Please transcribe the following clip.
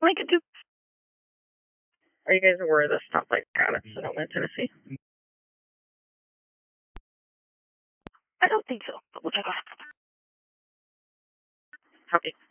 Like, are you guys aware of the stoplight at Sonoma, Tennessee? I don't think so, but we'll check on it. Okay.